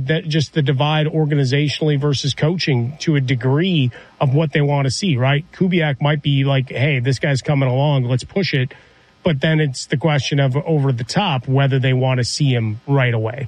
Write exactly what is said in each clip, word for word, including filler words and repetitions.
that just the divide organizationally versus coaching to a degree of what they want to see, right? Kubiak might be like, hey, this guy's coming along, let's push it. But then it's the question of over the top, whether they want to see him right away.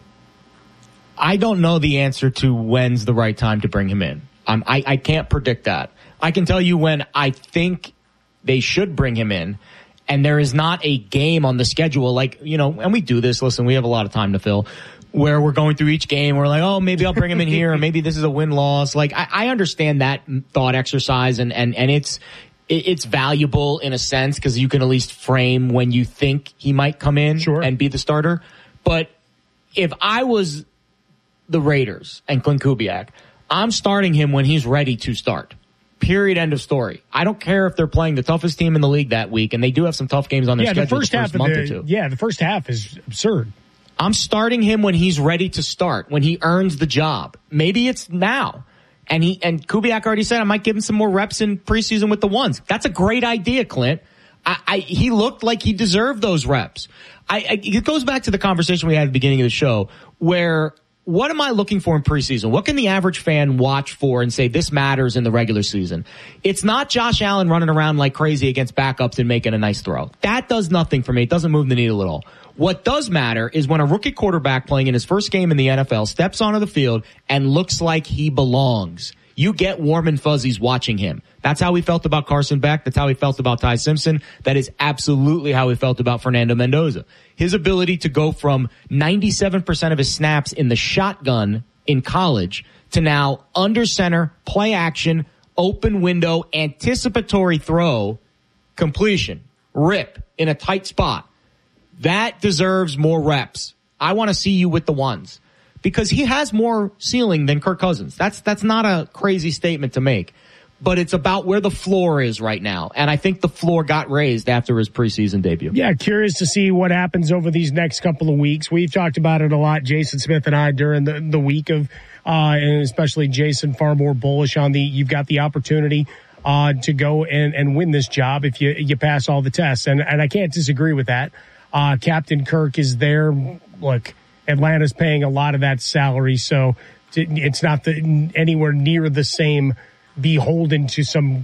I don't know the answer to when's the right time to bring him in. Um, I, I can't predict that. I can tell you when I think they should bring him in, and there is not a game on the schedule like, you know, and we do this, listen, we have a lot of time to fill, where we're going through each game, we're like, oh, maybe I'll bring him in here, or maybe this is a win-loss. Like, I, I understand that thought exercise, and, and, and it's, it's valuable in a sense because you can at least frame when you think he might come in sure. and be the starter. But if I was the Raiders and Clint Kubiak, I'm starting him when he's ready to start. Period. End of story. I don't care if they're playing the toughest team in the league that week, and they do have some tough games on their yeah, schedule the first, the half first month the, or two. Yeah, the first half is absurd. I'm starting him when he's ready to start, when he earns the job. Maybe it's now. And he and Kubiak already said I might give him some more reps in preseason with the ones. That's a great idea, Clint. I, I he looked like he deserved those reps. I, I it goes back to the conversation we had at the beginning of the show, where what am I looking for in preseason? What can the average fan watch for and say this matters in the regular season? It's not Josh Allen running around like crazy against backups and making a nice throw. That does nothing for me. It doesn't move the needle at all. What does matter is when a rookie quarterback playing in his first game in the N F L steps onto the field and looks like he belongs. You get warm and fuzzies watching him. That's how we felt about Carson Beck. That's how we felt about Ty Simpson. That is absolutely how we felt about Fernando Mendoza. His ability to go from ninety-seven percent of his snaps in the shotgun in college to now under center, play action, open window, anticipatory throw, completion, rip in a tight spot. That deserves more reps. I want to see you with the ones because he has more ceiling than Kirk Cousins. That's, that's not a crazy statement to make, but it's about where the floor is right now. And I think the floor got raised after his preseason debut. Yeah. Curious to see what happens over these next couple of weeks. We've talked about it a lot, Jason Smith and I, during the, the week of, uh, and especially Jason far more bullish on the, you've got the opportunity, uh, to go and, and win this job if you, you pass all the tests. And, and I can't disagree with that. Uh, Captain Kirk is there. Look, Atlanta's paying a lot of that salary, so it's not the, anywhere near the same beholden to some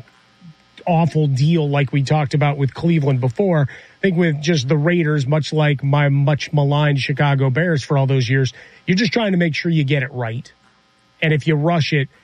awful deal like we talked about with Cleveland before. I think with just the Raiders, much like my much maligned Chicago Bears for all those years, you're just trying to make sure you get it right. And if you rush it,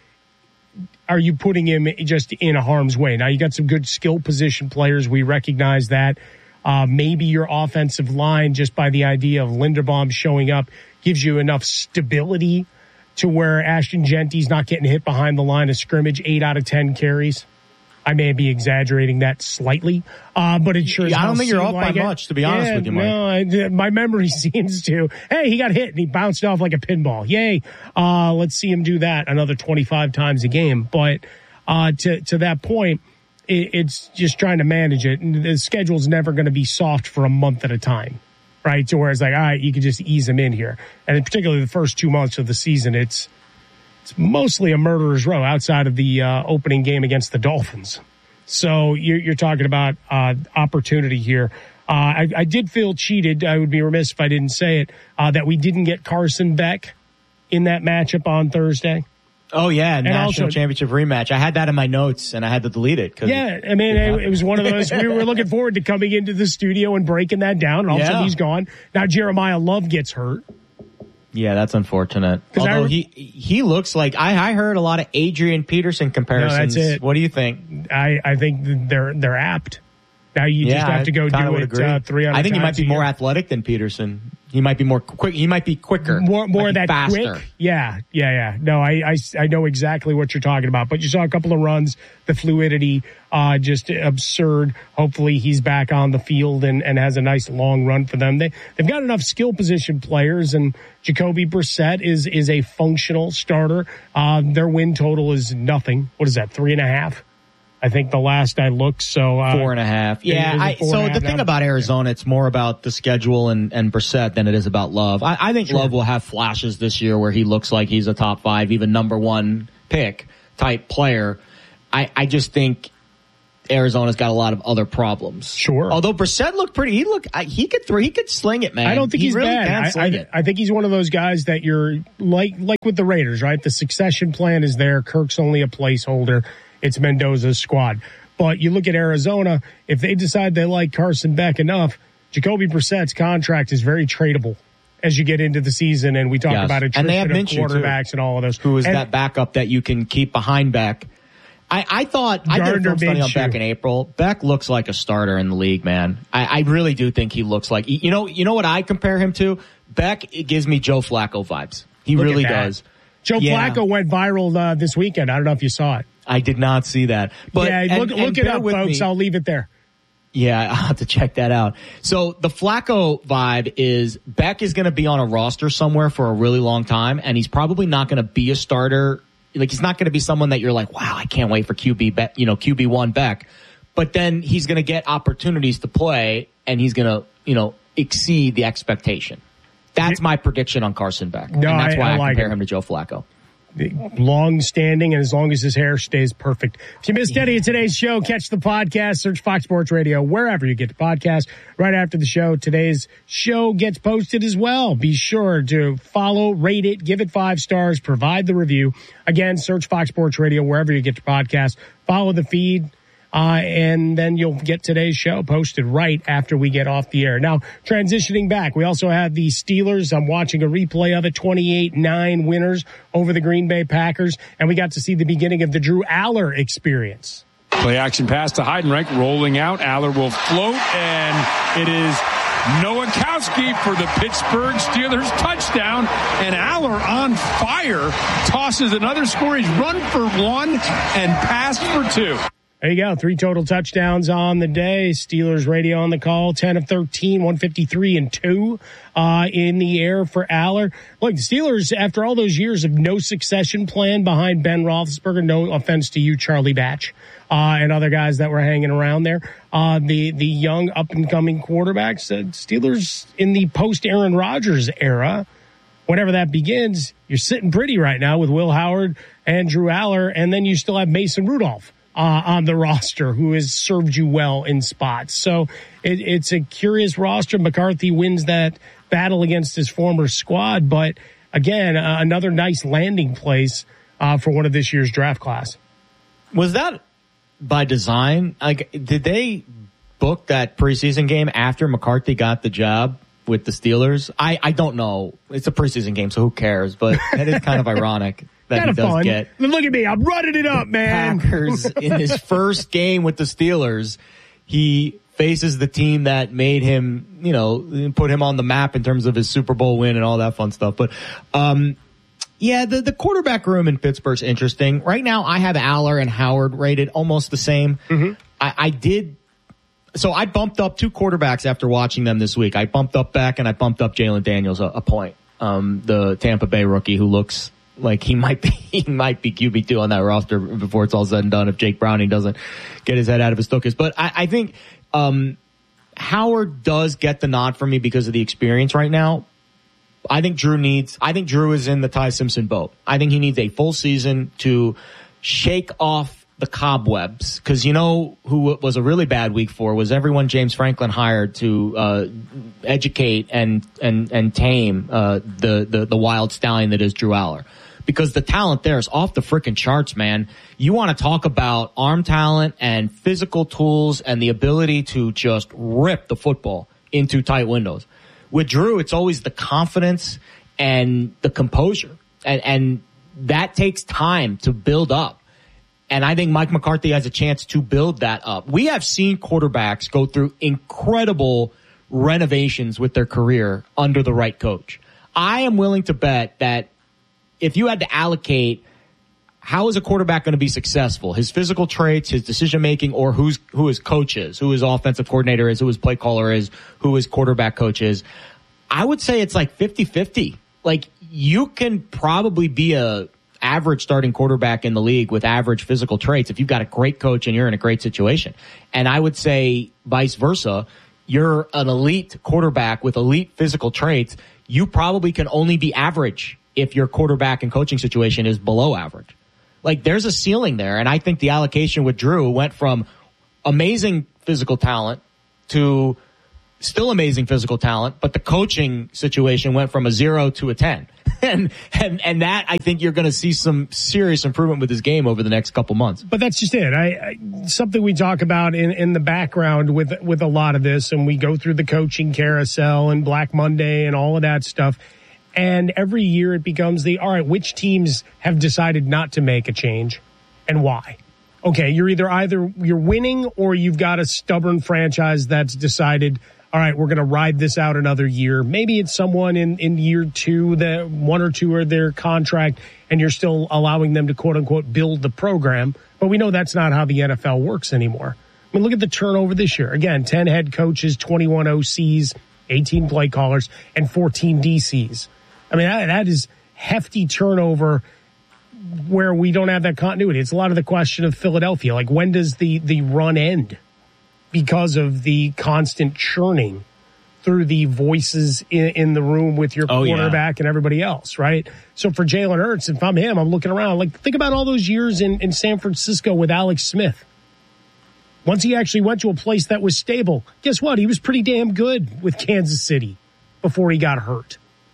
are you putting him just in harm's way? Now, you got some good skill position players. We recognize that. Uh, maybe your offensive line, just by the idea of Linderbaum showing up, gives you enough stability to where Ashton Genty's not getting hit behind the line of scrimmage eight out of ten carries. I may be exaggerating that slightly, uh, but it sure is. Yeah, I don't think you're off by much, to be honest yeah, with you, Mike. No, I, my memory seems to, hey, he got hit and he bounced off like a pinball. Yay. Uh, let's see him do that another twenty-five times a game. But uh, to, to that point, it's just trying to manage it. And the schedule's never going to be soft for a month at a time, right? To where it's like, all right, you can just ease them in here. And particularly the first two months of the season, it's it's mostly a murderer's row outside of the uh, opening game against the Dolphins. So you're, you're talking about uh, opportunity here. Uh, I, I did feel cheated. I would be remiss if I didn't say it, uh, that we didn't get Carson Beck in that matchup on Thursday. Oh, yeah, and national also, championship rematch. I had that in my notes, and I had to delete it. Cause yeah, I mean, it, it was one of those, we were looking forward to coming into the studio and breaking that down, and all yeah. of a sudden he's gone. Now Jeremiah Love gets hurt. Yeah, that's unfortunate. Although I, he he looks like, I, I heard a lot of Adrian Peterson comparisons. No, that's it. What do you think? I, I think they're they're apt. Now you yeah, just have to go do it uh, three hundred I think he might be more year. athletic than Peterson. He might be more quick. He might be quicker. More, more of that faster. quick. Yeah, yeah, yeah. No, I, I, I know exactly what you're talking about. But you saw a couple of runs, the fluidity, uh, just absurd. Hopefully he's back on the field and, and has a nice long run for them. They, they've got enough skill position players, and Jacoby Brissett is, is a functional starter. Uh, their win total is nothing. What is that? Three and a half? I think the last I looked, so uh, four and a half. Yeah. I, so the thing now. about Arizona, it's more about the schedule and and Brissett than it is about Love. I, I think sure. Love will have flashes this year where he looks like he's a top five, even number one pick type player. I I just think Arizona's got a lot of other problems. Sure. Although Brissett looked pretty, he looked, he could throw, he could sling it, man. I don't think he he's really bad. Can sling I, I, it. I think he's one of those guys that you're like, like with the Raiders, right? The succession plan is there. Kirk's only a placeholder. It's Mendoza's squad. But you look at Arizona, if they decide they like Carson Beck enough, Jacoby Brissett's contract is very tradable as you get into the season. And we talk yes. about attrition and they have of Minshew quarterbacks too, and all of those. Who is and, that backup that you can keep behind Beck? I, I thought I did a film study on Beck in April. Beck looks like a starter in the league, man. I, I really do think he looks like you know you know what I compare him to? Beck it gives me Joe Flacco vibes. He Look really at that. does. Joe yeah. Flacco went viral uh, this weekend. I don't know if you saw it. I did not see that. But yeah, and, look, and look it up, with folks. Me. I'll leave it there. Yeah, I'll have to check that out. So the Flacco vibe is Beck is going to be on a roster somewhere for a really long time, and he's probably not going to be a starter. Like he's not going to be someone that you're like, wow, I can't wait for Q B, Be- you know, Q B one Beck. But then he's going to get opportunities to play, and he's going to, you know, exceed the expectation. That's my prediction on Carson Beck, no, and that's why I, I, I like compare it. him to Joe Flacco. Long standing, and as long as his hair stays perfect. If you missed any of today's show, catch the podcast, search Fox Sports Radio wherever you get the podcast. Right after the show, today's show gets posted as well. Be sure to follow, rate it, give it five stars, provide the review. Again, search Fox Sports Radio wherever you get the podcast. Follow the feed. Uh, and then you'll get today's show posted right after we get off the air. Now, transitioning back, we also have the Steelers. I'm watching a replay of it, twenty-eight nine winners over the Green Bay Packers. And we got to see the beginning of the Drew Aller experience. Play action pass to Heidenreich, rolling out. Aller will float, and it is Nowakowski for the Pittsburgh Steelers touchdown. And Aller on fire tosses another score. He's run for one and passed for two. There you go. Three total touchdowns on the day. Steelers radio on the call. ten of thirteen, one fifty-three and two uh, in the air for Aller. Look, the Steelers, after all those years of no succession plan behind Ben Roethlisberger, no offense to you, Charlie Batch, uh, and other guys that were hanging around there, uh, the, the young up-and-coming quarterbacks, uh, Steelers in the post-Aaron Rodgers era, whenever that begins, you're sitting pretty right now with Will Howard and Drew Aller, and then you still have Mason Rudolph. Uh, on the roster, who has served you well in spots. So it, it's a curious roster. McCarthy wins that battle against his former squad, but again, uh, another nice landing place uh, for one of this year's draft class. Was that by design? Like, did they book that preseason game after McCarthy got the job with the Steelers? I, I don't know. It's a preseason game, so who cares? But it is kind of ironic. That kind he of does fun. Get Look at me. I'm running it up, man. Packers in his first game with the Steelers, he faces the team that made him, you know, put him on the map in terms of his Super Bowl win and all that fun stuff. But, um, yeah, the, the quarterback room in Pittsburgh's interesting. Right now, I have Aller and Howard rated almost the same. Mm-hmm. I, I did. So I bumped up two quarterbacks after watching them this week. I bumped up Beck and I bumped up Jalen Daniels a, a point. Um, the Tampa Bay rookie who looks like he might be, he might be Q B two on that roster before it's all said and done if Jake Browning doesn't get his head out of his tuchus. But I, I think, um, Howard does get the nod for me because of the experience right now. I think Drew needs, I think Drew is in the Ty Simpson boat. I think he needs a full season to shake off the cobwebs. Cause you know who was a really bad week for was everyone James Franklin hired to, uh, educate and, and, and tame, uh, the, the, the wild stallion that is Drew Aller. Because the talent there is off the freaking charts, man. You want to talk about arm talent and physical tools and the ability to just rip the football into tight windows. With Drew, it's always the confidence and the composure. And, and that takes time to build up. And I think Mike McCarthy has a chance to build that up. We have seen quarterbacks go through incredible renovations with their career under the right coach. I am willing to bet that if you had to allocate how is a quarterback going to be successful, his physical traits, his decision making, or who's who his coach is, who his offensive coordinator is, who his play caller is, who his quarterback coach is, I would say it's like fifty-fifty. Like you can probably be a average starting quarterback in the league with average physical traits if you've got a great coach and you're in a great situation. And I would say vice versa, you're an elite quarterback with elite physical traits, you probably can only be average if your quarterback and coaching situation is below average. Like there's a ceiling there. And I think the allocation with Drew went from amazing physical talent to still amazing physical talent, but the coaching situation went from a zero to a ten. And, and, and that, I think you're going to see some serious improvement with his game over the next couple months. But that's just it. I, I something we talk about in, in the background with, with a lot of this, and we go through the coaching carousel and Black Monday and all of that stuff. And every year it becomes the, all right, which teams have decided not to make a change and why? Okay, you're either either you're winning or you've got a stubborn franchise that's decided, all right, we're going to ride this out another year. Maybe it's someone in, in year two, that one or two of their contract, and you're still allowing them to, quote unquote, build the program. But we know that's not how the N F L works anymore. I mean, look at the turnover this year. Again, ten head coaches, twenty-one O Cs, eighteen play callers, and fourteen D Cs. I mean, that, that is hefty turnover where we don't have that continuity. It's a lot of the question of Philadelphia. Like, when does the, the run end? Because of the constant churning through the voices in, in the room with your oh, quarterback yeah. and everybody else, right? So for Jalen Hurts, if I'm him, I'm looking around. Like, think about all those years in, in San Francisco with Alex Smith. Once he actually went to a place that was stable, guess what? He was pretty damn good with Kansas City before he got hurt.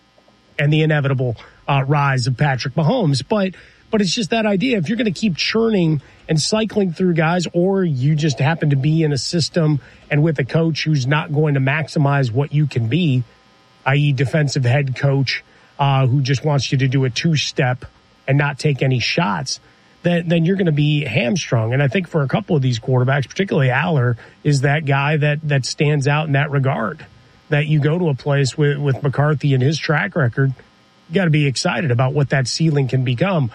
And the inevitable uh, rise of Patrick Mahomes. But but it's just that idea. If you're going to keep churning and cycling through guys, or you just happen to be in a system and with a coach who's not going to maximize what you can be, that is defensive head coach uh, who just wants you to do a two-step and not take any shots, then, then you're going to be hamstrung. And I think for a couple of these quarterbacks, particularly Aller, is that guy that, that stands out in that regard. That you go to a place with, with McCarthy and his track record, you got to be excited about what that ceiling can become.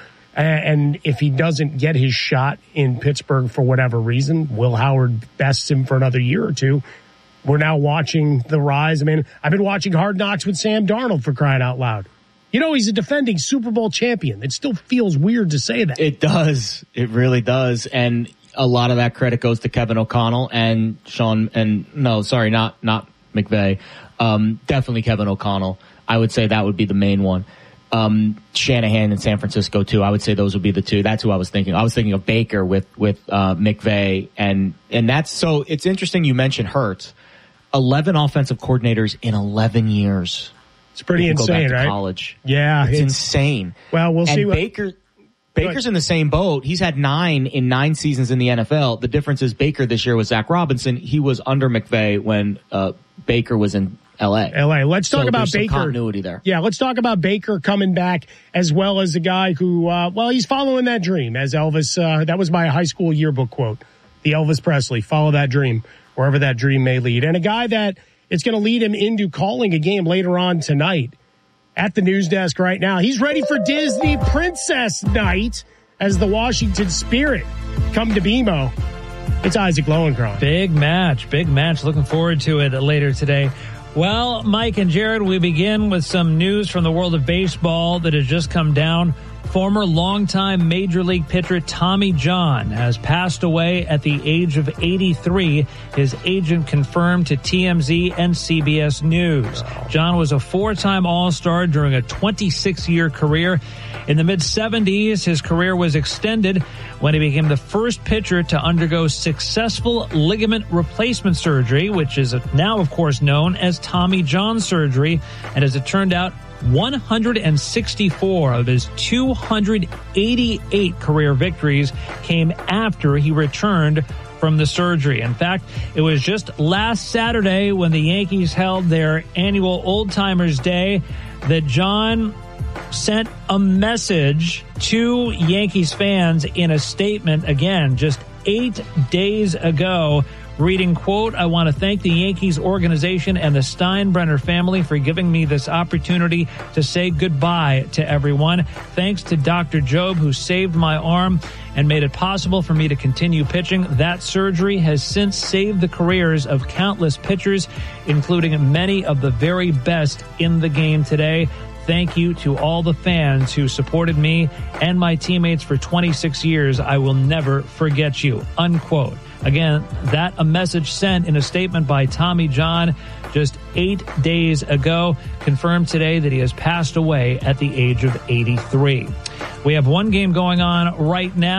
And if he doesn't get his shot in Pittsburgh for whatever reason, Will Howard bests him for another year or two. We're now watching the rise. I mean, I've been watching Hard Knocks with Sam Darnold, for crying out loud. You know, he's a defending Super Bowl champion. It still feels weird to say that. It does. It really does. And a lot of that credit goes to Kevin O'Connell and Sean, and no, sorry, not, not McVay. Um, definitely Kevin O'Connell. I would say that would be the main one. Um, Shanahan in San Francisco too. I would say those would be the two. That's who I was thinking. I was thinking of Baker with, with, uh, McVay, and, and that's, so it's interesting you mentioned Hurts. eleven offensive coordinators in eleven years. It's pretty insane, right? College. Yeah. It's, it's insane. Well, we'll and see what Baker, Baker's in the same boat. He's had nine in nine seasons in the N F L. The difference is Baker this year was Zach Robinson. He was under McVay when, uh, Baker was in L A. L A. Let's talk so about there's some Baker. Continuity there. Yeah, let's talk about Baker coming back, as well as a guy who, uh, well, he's following that dream. As Elvis, uh, that was my high school yearbook quote. The Elvis Presley, follow that dream, wherever that dream may lead. And a guy that it's going to lead him into calling a game later on tonight at the news desk right now. He's ready for Disney Princess Night as the Washington Spirit come to B M O. It's Isaac Lowenkron. Big match, big match. Looking forward to it later today. Well, Mike and Jared, we begin with some news from the world of baseball that has just come down. Former longtime Major League pitcher Tommy John has passed away at the age of eighty-three. His agent confirmed to T M Z and C B S News. John was a four-time All-Star during a twenty-six year career. In the mid-seventies, his career was extended when he became the first pitcher to undergo successful ligament replacement surgery, which is now, of course, known as Tommy John surgery. And as it turned out, one hundred sixty-four of his two hundred eighty-eight career victories came after he returned from the surgery. In fact, it was just last Saturday when the Yankees held their annual Old Timers Day that John sent a message to Yankees fans in a statement, again, just eight days ago, reading, quote, "I want to thank the Yankees organization and the Steinbrenner family for giving me this opportunity to say goodbye to everyone. Thanks to Doctor Job, who saved my arm and made it possible for me to continue pitching. That surgery has since saved the careers of countless pitchers, including many of the very best in the game today. Thank you to all the fans who supported me and my teammates for twenty-six years. I will never forget you," unquote. Again, that a message sent in a statement by Tommy John just eight days ago, confirmed today that he has passed away at the age of eighty-three. We have one game going on right now.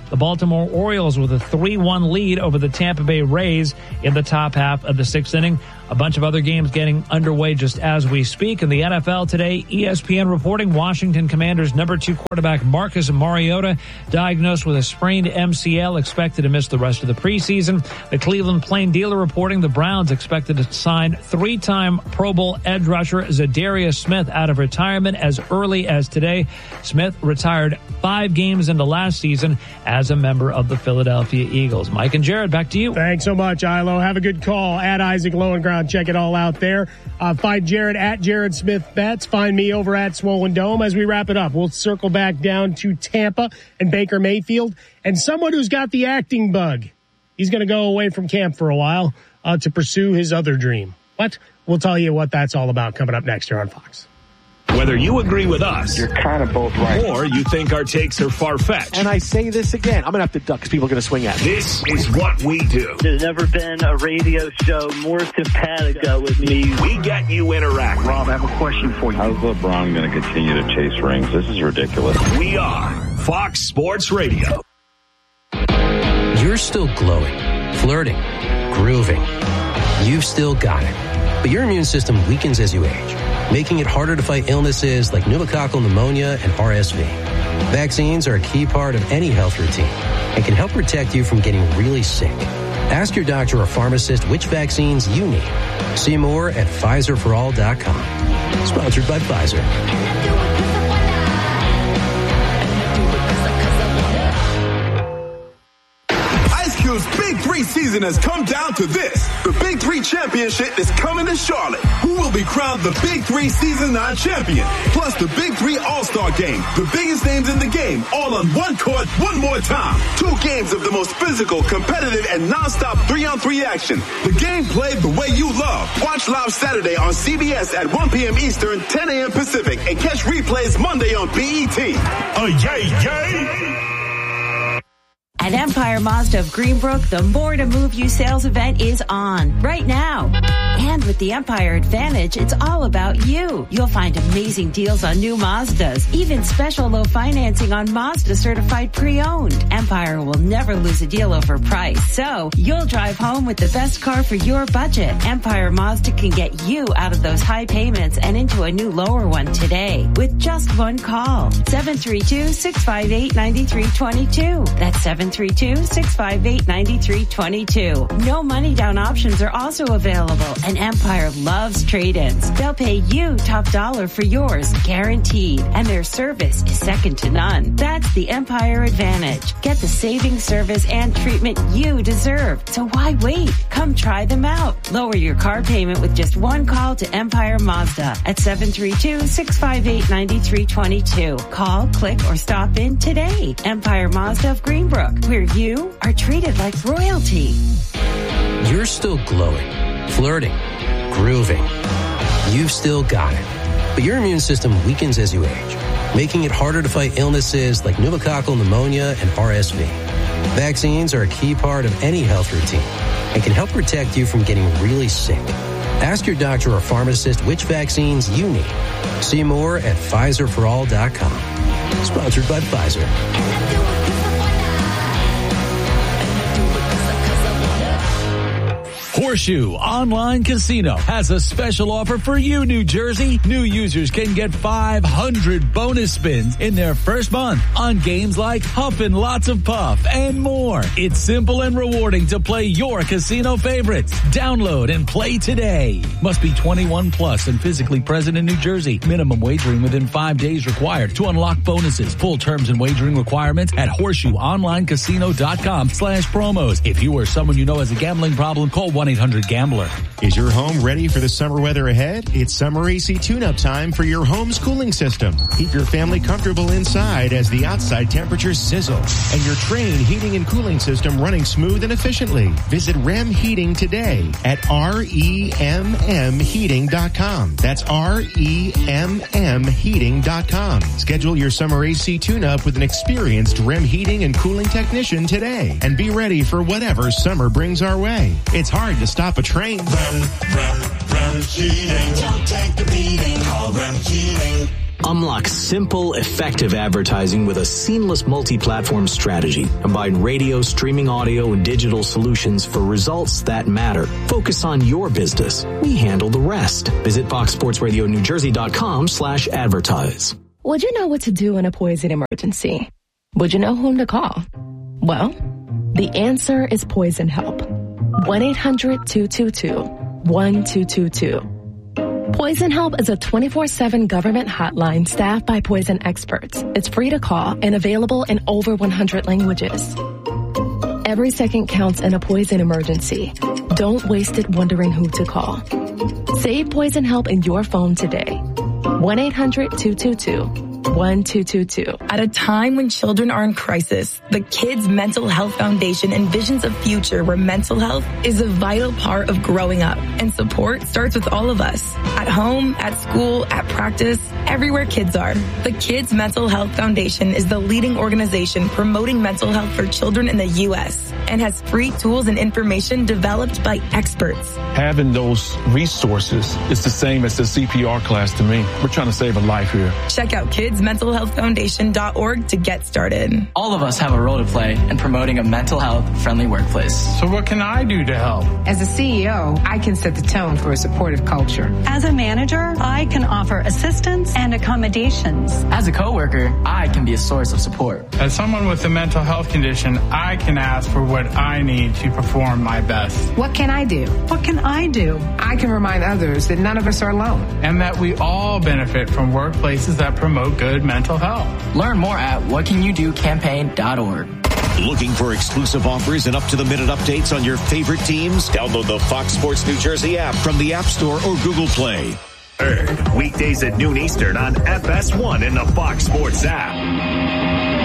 The Baltimore Orioles with a three one lead over the Tampa Bay Rays in the top half of the sixth inning. A bunch of other games getting underway just as we speak. In the N F L today, E S P N reporting Washington Commanders number two quarterback Marcus Mariota diagnosed with a sprained M C L, expected to miss the rest of the preseason. The Cleveland Plain Dealer reporting the Browns expected to sign three-time Pro Bowl edge rusher Zadarius Smith out of retirement as early as today. Smith retired five games into last season as a member of the Philadelphia Eagles. Mike and Jared, back to you. Thanks so much, Ilo. Have a good call at Isaac Lowenground. Check it all out there. Uh, find Jared at Jared Smith Bets. Find me over at Swollen Dome. As we wrap it up, we'll circle back down to Tampa and Baker Mayfield and someone who's got the acting bug. He's going to go away from camp for a while uh, to pursue his other dream. What? We'll tell you what that's all about coming up next here on Fox. Whether you agree with us, you're kind of both right, or you think our takes are far-fetched. And I say this again, I'm going to have to duck because people are going to swing at me. This is what we do. There's never been a radio show more simpatico with me. We get you interacting. Rob, I have a question for you. How's LeBron going to continue to chase rings? This is ridiculous. We are Fox Sports Radio. You're still glowing, flirting, grooving. You've still got it. But your immune system weakens as you age, making it harder to fight illnesses like pneumococcal pneumonia and R S V. Vaccines are a key part of any health routine and can help protect you from getting really sick. Ask your doctor or pharmacist which vaccines you need. See more at Pfizer for all dot com. Sponsored by Pfizer. Big Three season has come down to this. The Big Three Championship is coming to Charlotte. Who will be crowned the Big Three Season nine champion? Plus the Big Three All-Star Game. The biggest names in the game, all on one court, one more time. Two games of the most physical, competitive, and non-stop three-on-three action. The game played the way you love. Watch live Saturday on C B S at one p.m. Eastern, ten a.m. Pacific, and catch replays Monday on B E T. Oh, yay, yay! At Empire Mazda of Greenbrook, the More to Move You sales event is on right now. And with the Empire Advantage, it's all about you. You'll find amazing deals on new Mazdas, even special low financing on Mazda certified pre-owned. Empire will never lose a deal over price, so you'll drive home with the best car for your budget. Empire Mazda can get you out of those high payments and into a new lower one today with just one call. seven three two, six five eight, nine three two two. That's seven three two, six five eight, nine three two two. No money down options are also available, and Empire loves trade-ins. They'll pay you top dollar for yours, guaranteed, and their service is second to none. That's the Empire Advantage. Get the saving service and treatment you deserve. So why wait? Come try them out. Lower your car payment with just one call to Empire Mazda at seven three two, six five eight, nine three two two. Call, click, or stop in today. Empire Mazda of Greenbrook, where you are treated like royalty. You're still glowing, flirting, grooving. You've still got it. But your immune system weakens as you age, making it harder to fight illnesses like pneumococcal pneumonia and R S V. Vaccines are a key part of any health routine and can help protect you from getting really sick. Ask your doctor or pharmacist which vaccines you need. See more at Pfizer for all dot com. Sponsored by Pfizer. Horseshoe Online Casino has a special offer for you, New Jersey. New users can get five hundred bonus spins in their first month on games like Huffin' Lots of Puff and more. It's simple and rewarding to play your casino favorites. Download and play today. Must be twenty-one plus and physically present in New Jersey. Minimum wagering within five days required to unlock bonuses. Full terms and wagering requirements at horseshoeonlinecasino.com slash promos. If you or someone you know has a gambling problem, call one eight hundred gambler. Is your home ready for the summer weather ahead? It's summer A C tune-up time for your home's cooling system. Keep your family comfortable inside as the outside temperatures sizzle and your Trane heating and cooling system running smooth and efficiently. Visit R E M Heating today at R E M M heating dot com. That's R E M M heating dot com. Schedule your summer A C tune-up with an experienced R E M heating and cooling technician today and be ready for whatever summer brings our way. It's hard to stop a train. Rem, Rem, Rem Heating. Don't take the beating. Call Rem Heating. Unlock simple, effective advertising with a seamless multi-platform strategy. Combine radio, streaming audio, and digital solutions for results that matter. Focus on your business. We handle the rest. Visit fox sports radio new jersey dot com slash advertise. Would you know what to do in a poison emergency? Would you know whom to call? Well, the answer is Poison Help. one eight hundred two two two one two two two. Poison Help is a twenty-four seven government hotline staffed by poison experts. It's free to call and available in over one hundred languages. Every second counts in a poison emergency. Don't waste it wondering who to call. Save Poison Help in your phone today. one eight hundred two two two one two two two. At a time when children are in crisis, the Kids Mental Health Foundation envisions a future where mental health is a vital part of growing up, and support starts with all of us. At home, at school, at practice, everywhere kids are. The Kids Mental Health Foundation is the leading organization promoting mental health for children in the U S and has free tools and information developed by experts. Having those resources is the same as the C P R class to me. We're trying to save a life here. Check out kids mental health foundation dot org to get started. All of us have a role to play in promoting a mental health friendly workplace. So what can I do to help? As a C E O, I can set the tone for a supportive culture. As a manager, I can offer assistance and accommodations. As a coworker, I can be a source of support. As someone with a mental health condition, I can ask for what I need to perform my best. What can I do? What can I do? I can remind others that none of us are alone. And that we all benefit from workplaces that promote good mental health. Learn more at what can you do campaign dot org. Looking for exclusive offers and up-to-the-minute updates on your favorite teams? Download the Fox Sports New Jersey app from the App Store or Google Play. Heard weekdays at noon Eastern on F S one in the Fox Sports app.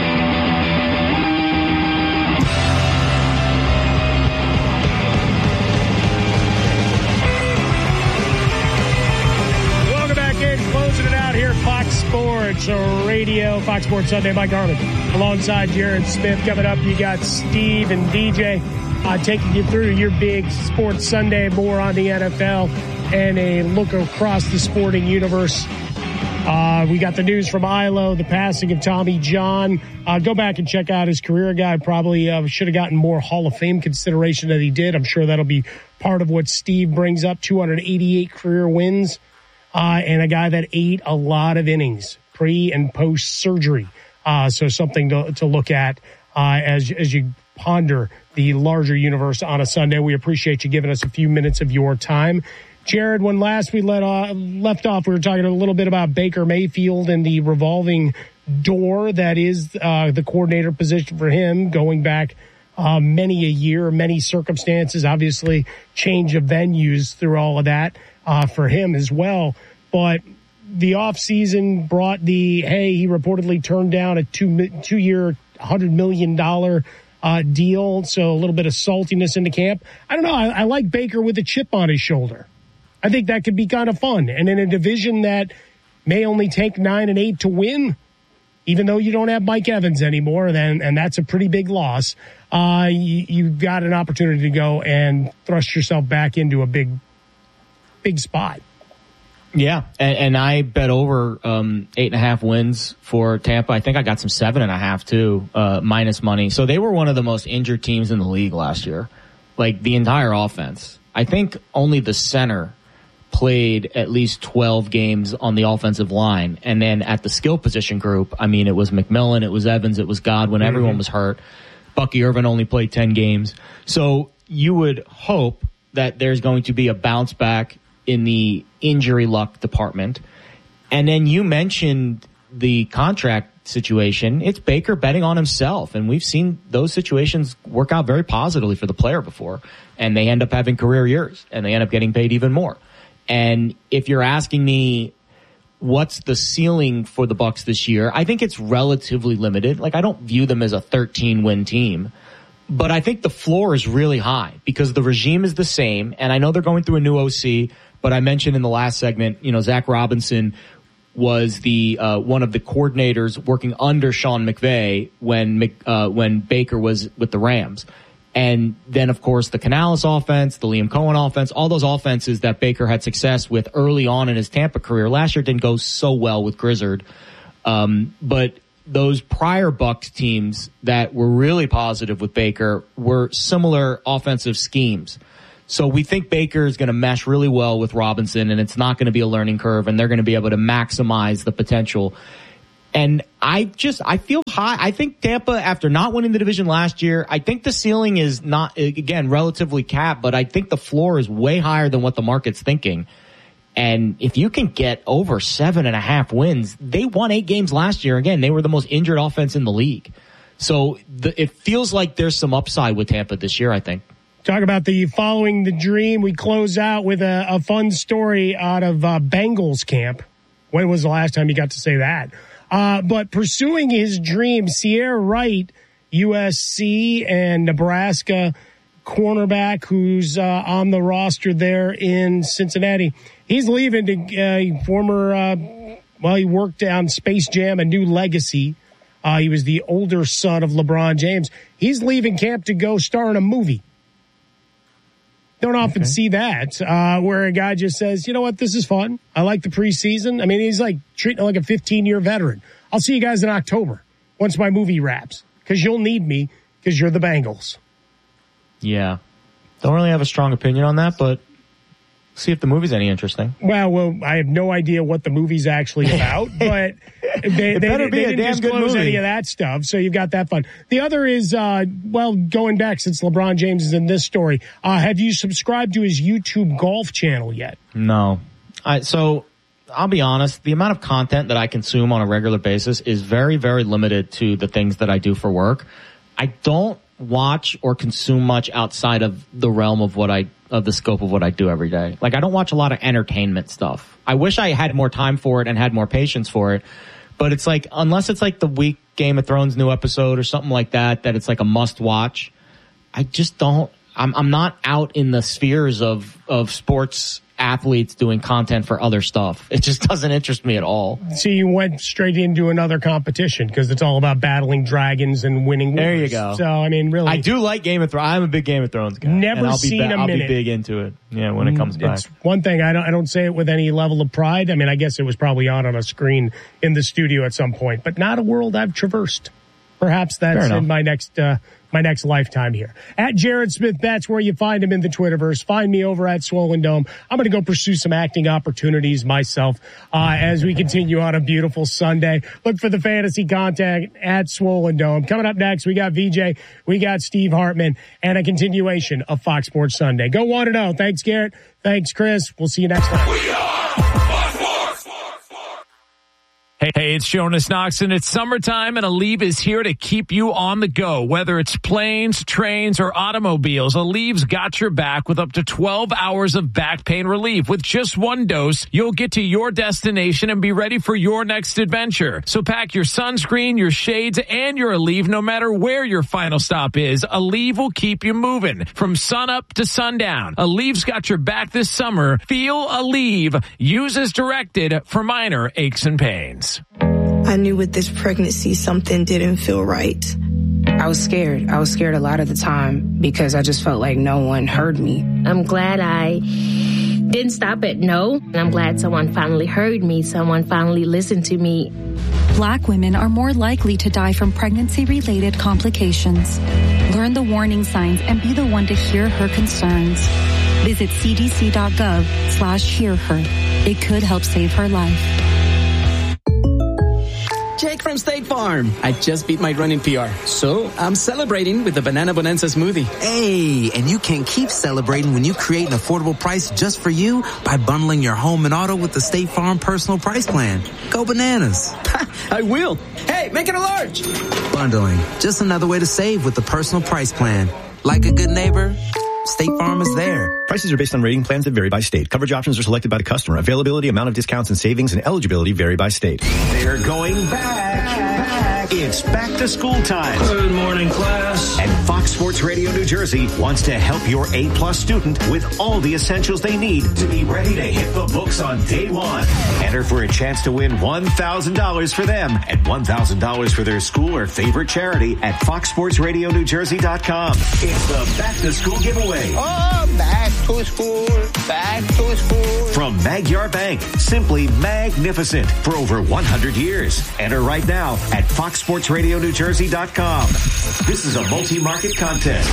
Closing it out here, Fox Sports Radio, Fox Sports Sunday. Mike Harmon alongside Jared Smith. Coming up, you got Steve and D J uh, taking you through your big Sports Sunday, more on the N F L, and a look across the sporting universe. Uh, we got the news from I L O, the passing of Tommy John. Uh, go back and check out his career guide. Probably uh, should have gotten more Hall of Fame consideration than he did. I'm sure that'll be part of what Steve brings up. two hundred eighty-eight career wins. Uh, and a guy that ate a lot of innings pre and post surgery. Uh, so something to, to look at, uh, as, as you ponder the larger universe on a Sunday. We appreciate you giving us a few minutes of your time. Jared, when last we let, uh, left off, we were talking a little bit about Baker Mayfield and the revolving door that is, uh, the coordinator position for him going back, uh, many a year, many circumstances, obviously change of venues through all of that. Uh, for him as well. But the offseason brought the, hey, he reportedly turned down a two, two-year, one hundred million dollars uh, deal, so a little bit of saltiness in the camp. I don't know. I, I like Baker with a chip on his shoulder. I think that could be kind of fun. And in a division that may only take nine and eight to win, even though you don't have Mike Evans anymore, then and that's a pretty big loss, uh, you, you've got an opportunity to go and thrust yourself back into a big big spot. Yeah, and, and I bet over um, eight and a half wins for Tampa. I think I got some seven and a half too, uh, minus money. So they were one of the most injured teams in the league last year, like the entire offense. I think only the center played at least twelve games on the offensive line, and then at the skill position group, I mean, it was McMillan, it was Evans, it was Godwin. Mm-hmm. Everyone was hurt. Bucky Irvin only played ten games. So you would hope that there's going to be a bounce back in the injury luck department. And then you mentioned the contract situation. It's Baker betting on himself. And we've seen those situations work out very positively for the player before. And they end up having career years and they end up getting paid even more. And if you're asking me what's the ceiling for the Bucs this year, I think it's relatively limited. Like, I don't view them as a thirteen win team. But I think the floor is really high because the regime is the same. And I know they're going through a new O C, but I mentioned in the last segment, you know, Zach Robinson was the uh, one of the coordinators working under Sean McVay when uh, when Baker was with the Rams. And then, of course, the Canales offense, the Liam Cohen offense, all those offenses that Baker had success with early on in his Tampa career. Last year didn't go so well with Grizzard. Um, but those prior Bucs teams that were really positive with Baker were similar offensive schemes. So we think Baker is going to mesh really well with Robinson, and it's not going to be a learning curve, and they're going to be able to maximize the potential. And I just, I feel high. I think Tampa, after not winning the division last year, I think the ceiling is not, again, relatively capped, but I think the floor is way higher than what the market's thinking. And if you can get over seven and a half wins, they won eight games last year. Again, they were the most injured offense in the league. So the, it feels like there's some upside with Tampa this year, I think. Talk about the following the dream. We close out with a, a fun story out of uh, Bengals camp. When was the last time you got to say that? Uh, but pursuing his dream, Sierra Wright, U S C and Nebraska cornerback who's uh, on the roster there in Cincinnati. He's leaving to uh, former, uh, well, he worked on Space Jam, A New Legacy. Uh, he was the older son of LeBron James. He's leaving camp to go star in a movie. Don't often okay. see that, uh, where a guy just says, you know what, this is fun. I like the preseason. I mean, he's like treating it like a fifteen-year veteran. I'll see you guys in October once my movie wraps, because you'll need me because you're the Bengals. Yeah. Don't really have a strong opinion on that, but see if the movie's any interesting. Well, well, I have no idea what the movie's actually about, but they, they, they, they didn't disclose any of that stuff, so you've got that fun. The other is, uh, well, going back since LeBron James is in this story, uh, have you subscribed to his YouTube golf channel yet? No. I, so I'll be honest, the amount of content that I consume on a regular basis is very, very limited to the things that I do for work. I don't watch or consume much outside of the realm of what I of the scope of what I do every day. Like, I don't watch a lot of entertainment stuff. I wish I had more time for it and had more patience for it, but it's like, unless it's like the week Game of Thrones new episode or something like that, that it's like a must watch, I just don't, I'm I'm not out in the spheres of of sports athletes doing content for other stuff. It just doesn't interest me at all. See, you went straight into another competition because it's all about battling dragons and winning wars. There you go. So, I mean, really. I do like Game of Thrones. I'm a big Game of Thrones guy. Never I'll seen be ba- a I'll minute. be big into it. Yeah, when it comes back. It's one thing, I don't, I don't say it with any level of pride. I mean, I guess it was probably on on a screen in the studio at some point, but not a world I've traversed. Perhaps that's in my next, uh, my next lifetime here. At Jared Smith, that's where you find him in the Twitterverse. Find me over at Swollen Dome. I'm going to go pursue some acting opportunities myself, uh, as we continue on a beautiful Sunday. Look for the fantasy content at Swollen Dome. Coming up next, we got V J, we got Steve Hartman, and a continuation of Fox Sports Sunday. Go one and oh. Thanks, Garrett. Thanks, Chris. We'll see you next time. We are Hey, hey, it's Jonas Knox, and it's summertime, and Aleve is here to keep you on the go. Whether it's planes, trains, or automobiles, Aleve's got your back with up to twelve hours of back pain relief. With just one dose, you'll get to your destination and be ready for your next adventure. So pack your sunscreen, your shades, and your Aleve no matter where your final stop is. Aleve will keep you moving from sun up to sundown. Aleve's got your back this summer. Feel Aleve. Use as directed for minor aches and pains. I knew with this pregnancy something didn't feel right. I was scared. I was scared a lot of the time because I just felt like no one heard me. I'm glad I didn't stop at no. And I'm glad someone finally heard me. Someone finally listened to me. Black women are more likely to die from pregnancy-related complications. Learn the warning signs and be the one to hear her concerns. Visit cdc.gov slash hear her. It could help save her life. Jake from State Farm. I just beat my running P R, so I'm celebrating with the Banana Bonanza smoothie. Hey, and you can keep celebrating when you create an affordable price just for you by bundling your home and auto with the State Farm Personal Price Plan. Go bananas. I will. Hey, make it a large. Bundling, just another way to save with the Personal Price Plan. Like a good neighbor, State Farm is there. Prices are based on rating plans that vary by state. Coverage options are selected by the customer. Availability, amount of discounts and savings, and eligibility vary by state. They're going back. back. It's back to school time. Good morning, class. And Fox Sports Radio New Jersey wants to help your A-plus student with all the essentials they need to be ready to hit the books on day one. Enter for a chance to win one thousand dollars for them and one thousand dollars for their school or favorite charity at fox sports radio new jersey dot com. It's the back to school giveaway. Oh, back to school, back to school. From Magyar Bank, simply magnificent for over one hundred years. Enter right now at fox sports radio new jersey dot com. This is a multi-market contest.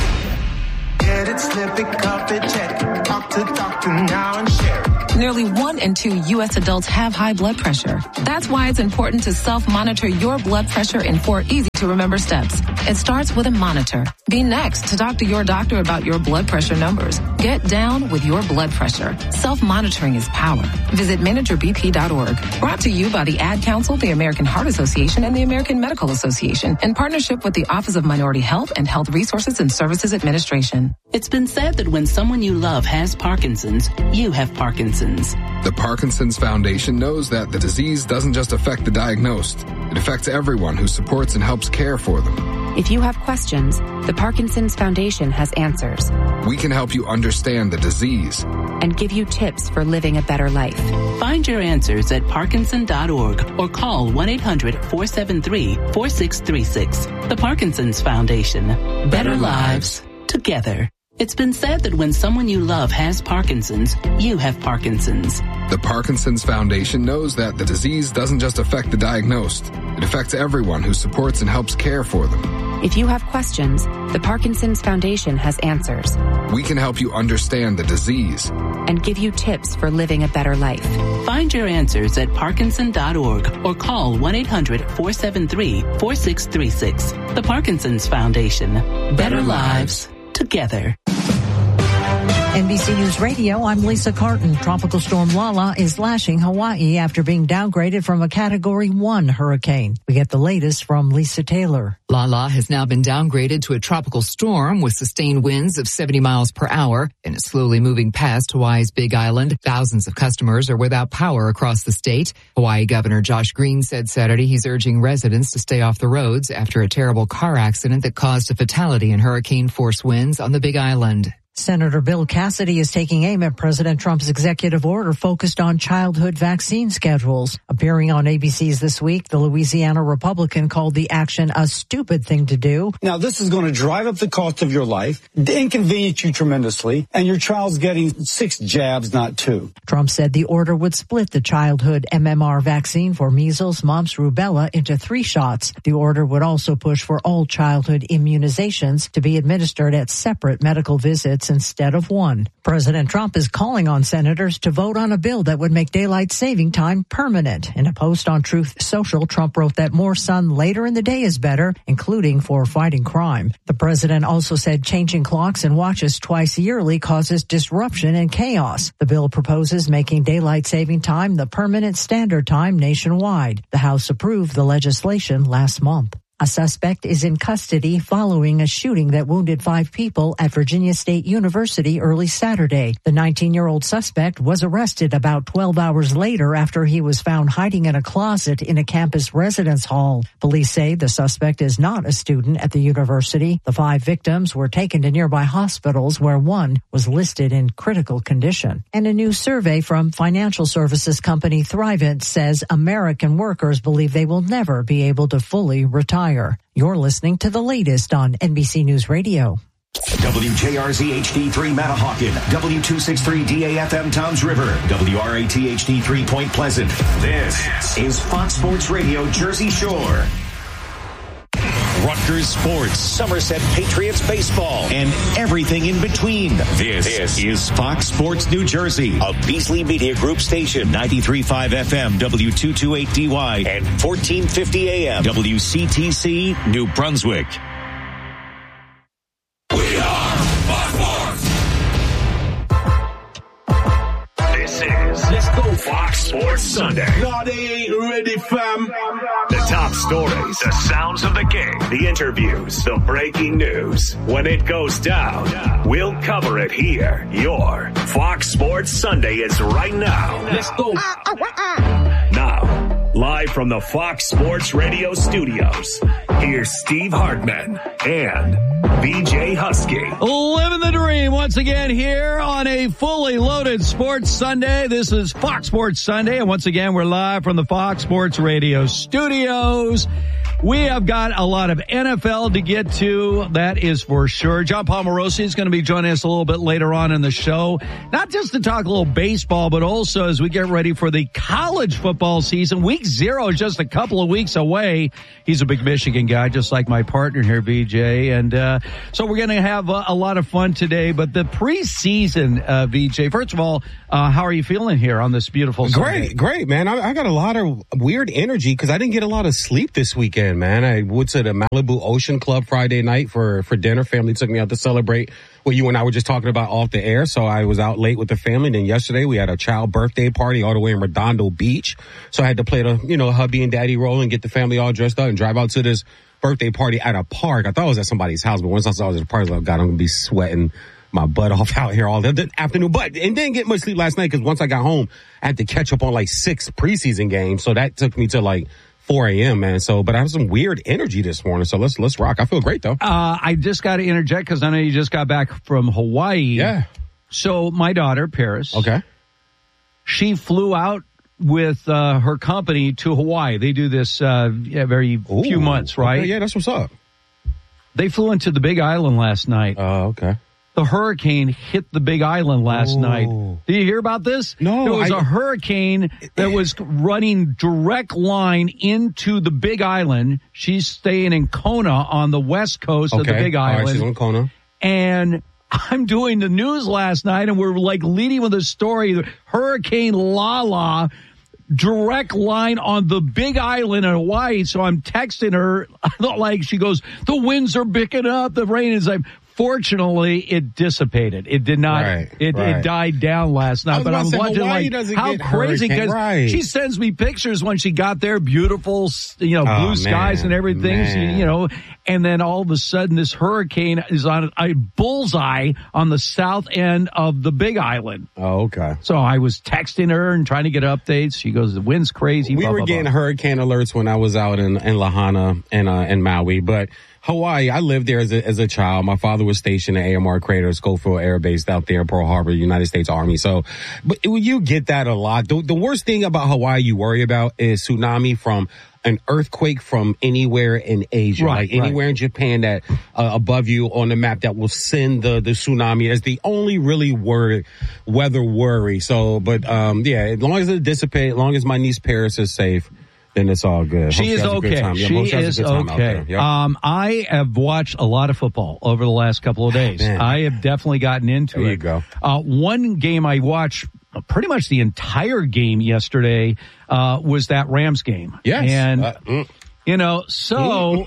Get it, snip it, cup it, check it. Talk to doctor now and share it. Nearly one in two U S adults have high blood pressure. That's why it's important to self-monitor your blood pressure in four easy-to-remember steps. It starts with a monitor. Be next to talk to your doctor about your blood pressure numbers. Get down with your blood pressure. Self-monitoring is power. Visit manager b p dot org. Brought to you by the Ad Council, the American Heart Association, and the American Medical Association in partnership with the Office of Minority Health and Health Resources and Services Administration. It's been said that when someone you love has Parkinson's, you have Parkinson's. The Parkinson's Foundation knows that the disease doesn't just affect the diagnosed. It affects everyone who supports and helps care for them. If you have questions, the Parkinson's Foundation has answers. We can help you understand the disease and give you tips for living a better life. Find your answers at parkinson dot org or call one eight hundred four seven three four six three six. The Parkinson's Foundation. Better lives together. It's been said that when someone you love has Parkinson's, you have Parkinson's. The Parkinson's Foundation knows that the disease doesn't just affect the diagnosed. It affects everyone who supports and helps care for them. If you have questions, the Parkinson's Foundation has answers. We can help you understand the disease and give you tips for living a better life. Find your answers at parkinson dot org or call one eight hundred four seven three four six three six. The Parkinson's Foundation. Better lives together. N B C News Radio, I'm Lisa Carton. Tropical storm Lala is lashing Hawaii after being downgraded from a Category one hurricane. We get the latest from Lisa Taylor. Lala has now been downgraded to a tropical storm with sustained winds of seventy miles per hour and is slowly moving past Hawaii's Big Island. Thousands of customers are without power across the state. Hawaii Governor Josh Green said Saturday he's urging residents to stay off the roads after a terrible car accident that caused a fatality in hurricane-force winds on the Big Island. Senator Bill Cassidy is taking aim at President Trump's executive order focused on childhood vaccine schedules. Appearing on A B C's This Week, the Louisiana Republican called the action a stupid thing to do. Now, this is going to drive up the cost of your life, inconvenience you tremendously, and your child's getting six jabs, not two. Trump said the order would split the childhood M M R vaccine for measles, mumps, rubella into three shots. The order would also push for all childhood immunizations to be administered at separate medical visits instead of one. President Trump is calling on senators to vote on a bill that would make daylight saving time permanent. In a post on Truth Social, Trump wrote that more sun later in the day is better, including for fighting crime. The president also said changing clocks and watches twice yearly causes disruption and chaos. The bill proposes making daylight saving time the permanent standard time nationwide. The House approved the legislation last month. A suspect is in custody following a shooting that wounded five people at Virginia State University early Saturday. The nineteen-year-old suspect was arrested about twelve hours later after he was found hiding in a closet in a campus residence hall. Police say the suspect is not a student at the university. The five victims were taken to nearby hospitals where one was listed in critical condition. And a new survey from financial services company Thrivent says American workers believe they will never be able to fully retire. You're listening to the latest on N B C News Radio. W J R Z H D three Matahawkin, W two sixty-three D A F M Toms River, W R A T H D three Point Pleasant. This is Fox Sports Radio Jersey Shore. Rutgers Sports, Somerset Patriots baseball, and everything in between. This, this is Fox Sports New Jersey, a Beasley Media Group station, ninety-three point five F M, W two twenty-eight D Y, and fourteen fifty A M, W C T C, New Brunswick. We are Fox Sports. This is Let's Go Fox Sports Sunday. No, they ain't ready, fam. The top stories, the sounds of the game, the interviews, the breaking news. When it goes down, we'll cover it here. Your Fox Sports Sunday is right now. Let's go. Now, Live from the Fox Sports Radio studios, here's Steve Hartman and B J Husky. Living the dream once again here on a fully loaded Sports Sunday. This is Fox Sports Sunday, and once again, we're live from the Fox Sports Radio studios. We have got a lot of N F L to get to, that is for sure. John Palmarosi is going to be joining us a little bit later on in the show, not just to talk a little baseball, but also as we get ready for the college football season. Week zero is just a couple of weeks away. He's a big Michigan guy, just like my partner here, B J. And uh so we're going to have a, a lot of fun today. But the preseason, uh, V J, first of all, uh how are you feeling here on this beautiful Sunday? Great, great, man. I, I got a lot of weird energy because I didn't get a lot of sleep this weekend. Man, I went to the Malibu Ocean Club Friday night for, for dinner. Family took me out to celebrate what you and I were just talking about off the air. So I was out late with the family. And then yesterday we had a child birthday party all the way in Redondo Beach. So I had to play the, you know, hubby and daddy role and get the family all dressed up and drive out to this birthday party at a park. I thought it was at somebody's house, but once I saw it was at a park, I was like, God, I'm going to be sweating my butt off out here all the afternoon. But and didn't get much sleep last night because once I got home, I had to catch up on like six preseason games. So that took me to like four a.m., man. So, but I have some weird energy this morning. So let's, let's rock. I feel great though. Uh, I just got to interject because I know you just got back from Hawaii. Yeah. So my daughter, Paris. Okay. She flew out with, uh, her company to Hawaii. They do this, uh, every Ooh, few months, right? Okay, yeah, that's what's up. They flew into the Big Island last night. Oh, uh, okay. The hurricane hit the Big Island last Ooh. night. Did you hear about this? No. There was I, a hurricane that was running direct line into the Big Island. She's staying in Kona on the west coast okay. of the Big Island. All right, she's on Kona. And I'm doing the news last night, and we're like leading with a story. Hurricane Lala, direct line on the Big Island in Hawaii. So I'm texting her, like she goes, the winds are picking up, the rain is like. Fortunately, it dissipated. It did not. Right, it, right. it died down last night. But I'm say, watching Hawaii like how crazy because right. she sends me pictures when she got there, beautiful, you know, blue oh, skies man, and everything. She, man. you know, and then all of a sudden, this hurricane is on a bullseye on the south end of the Big Island. Oh, okay. So I was texting her and trying to get updates. She goes, "The wind's crazy." We blah, were blah, getting blah. hurricane alerts when I was out in in Lahaina and uh, in Maui, but. Hawaii, I lived there as a, as a child. My father was stationed at A M R Crater, Schofield Air Base out there in Pearl Harbor, United States Army. So, but you get that a lot. The, the worst thing about Hawaii you worry about is tsunami from an earthquake from anywhere in Asia, right, like anywhere right. in Japan that uh, above you on the map that will send the, the tsunami. That's the only really worry, weather worry. So, but, um, yeah, as long as it dissipates, as long as my niece Paris is safe, then it's all good. She is okay. Yeah, she is okay. Yep. Um, I have watched a lot of football over the last couple of days. Man. I have definitely gotten into there it. You go. Uh, one game I watched pretty much the entire game yesterday, uh, was that Rams game. Yes. And, uh, mm. you know, so,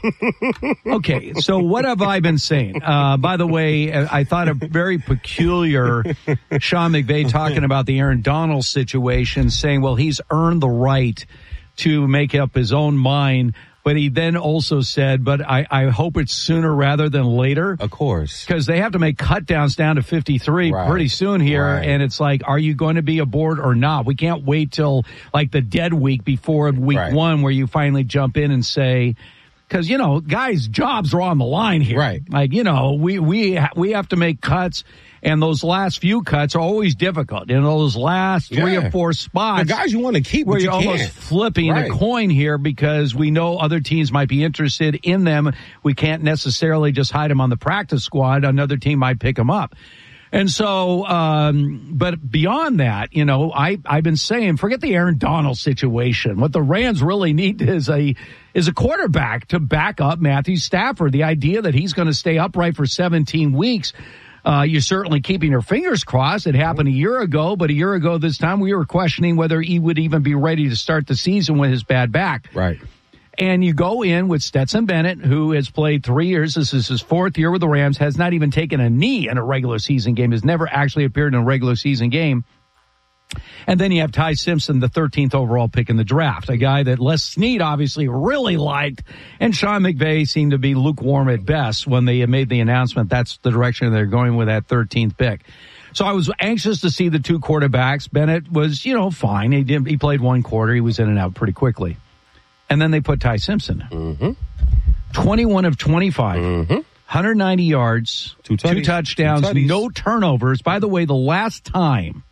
okay, so what have I been saying? Uh, by the way, I thought a very peculiar Sean McVay talking about the Aaron Donald situation, saying, well, he's earned the right to make up his own mind. But he then also said, but I, I hope it's sooner rather than later. Of course. Because they have to make cut downs down to fifty-three right. pretty soon here. Right. And it's like, are you going to be aboard or not? We can't wait till like the dead week before week right. one where you finally jump in and say, because, you know, guys' jobs are on the line here. Right. Like, you know, we, we, we have to make cuts. And those last few cuts are always difficult. In those last three yeah. or four spots. The guys you want to keep, where but you you're can't. almost flipping right. a coin here because we know other teams might be interested in them. We can't necessarily just hide them on the practice squad. Another team might pick them up. And so, um, but beyond that, you know, I, I've been saying, forget the Aaron Donald situation. What the Rams really need is a, is a quarterback to back up Matthew Stafford. The idea that he's going to stay upright for seventeen weeks. Uh, you're certainly keeping your fingers crossed. It happened a year ago, but a year ago this time we were questioning whether he would even be ready to start the season with his bad back. Right. And you go in with Stetson Bennett, who has played three years. This is his fourth year with the Rams, has not even taken a knee in a regular season game, has never actually appeared in a regular season game. And then you have Ty Simpson, the thirteenth overall pick in the draft, a guy that Les Snead obviously really liked, and Sean McVay seemed to be lukewarm at best when they made the announcement that's the direction they're going with that thirteenth pick. So I was anxious to see the two quarterbacks. Bennett was, you know, fine. He did, he played one quarter. He was in and out pretty quickly. And then they put Ty Simpson. Mm-hmm. twenty-one of twenty-five. Mm-hmm. one hundred ninety yards, two, two touchdowns, two no turnovers. By the way, the last time